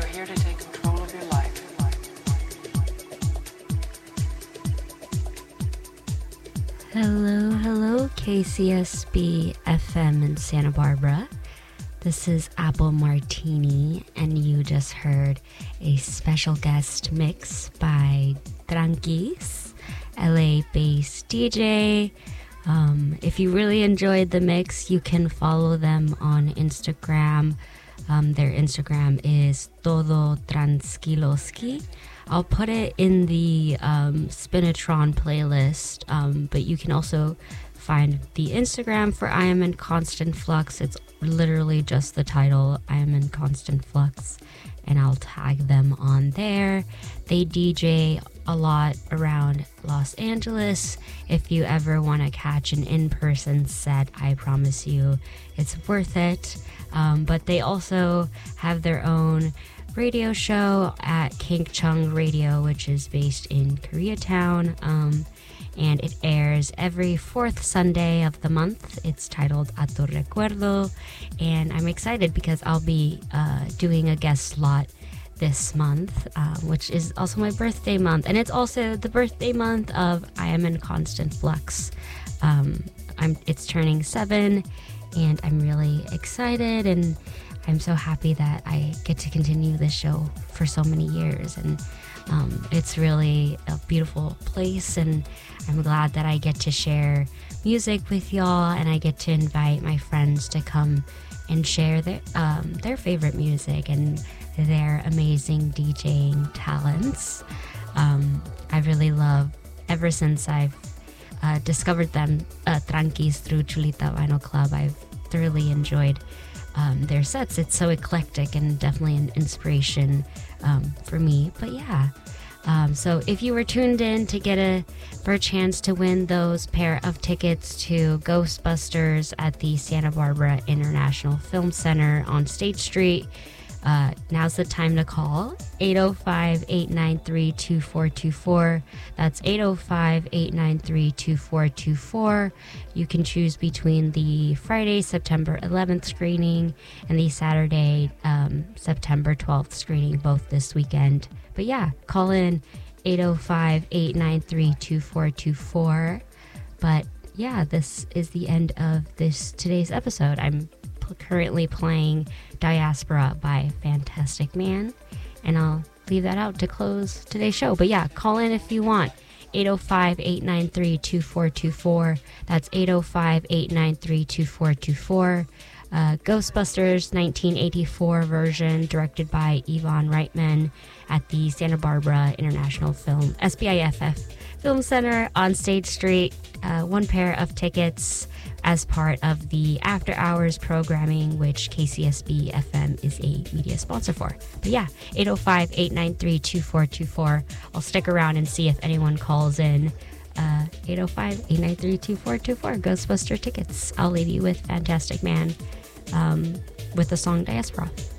are here to take control of your life. Hello, KCSB FM in Santa Barbara. This is Apple Martini, and you just heard a special guest mix by Tranquis, LA-based DJ. If you really enjoyed the mix, you can follow them on Instagram. Their Instagram is Todo Tranquiloski. I'll put it in the Spinatron playlist, but you can also find the Instagram for I Am in Constant Flux. It's literally just the title, I Am in Constant Flux, and I'll tag them on there. They DJ a lot around Los Angeles. If you ever want to catch an in-person set, I promise you it's worth it. But they also have their own radio show at Kink Chung Radio, which is based in Koreatown, and it airs every fourth Sunday of the month. It's titled A Tu Recuerdo, and I'm excited because I'll be doing a guest slot this month, which is also my birthday month, and it's also the birthday month of I Am in Constant Flux. It's turning 7, and I'm really excited, and I'm so happy that I get to continue this show for so many years, and it's really a beautiful place, and I'm glad that I get to share music with y'all, and I get to invite my friends to come and share their favorite music and their amazing DJing talents. I really love, ever since I've discovered them, Tranquis, through Chulita Vinyl Club, I've thoroughly enjoyed their sets. It's so eclectic and definitely an inspiration for me. But yeah, so if you were tuned in for a chance to win those pair of tickets to Ghostbusters at the Santa Barbara International Film Center on State Street, now's the time to call 805-893-2424. That's 805-893-2424. You can choose between the Friday, September 11th screening and the Saturday, September 12th screening, both this weekend. But yeah, call in 805-893-2424. But yeah, this is the end of today's episode. I'm currently playing Diaspora by Fantastic Man, and I'll leave that out to close today's show. But yeah, call in if you want. 805-893-2424. That's 805-893-2424. Ghostbusters 1984 version, directed by Yvonne Reitman, at the Santa Barbara International SBIFF Film Center on State Street. One pair of tickets as part of the After Hours programming, which KCSB FM is a media sponsor for. But yeah, 805-893-2424. I'll stick around and see if anyone calls in. 805-893-2424. Ghostbuster tickets. I'll leave you with Fantastic Man with the song Diaspora.